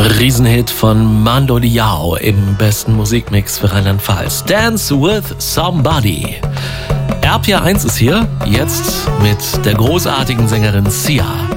Riesenhit von Mando Diao im besten Musikmix für Rheinland-Pfalz. Dance with Somebody. RPR 1 ist hier, jetzt mit der großartigen Sängerin Sia.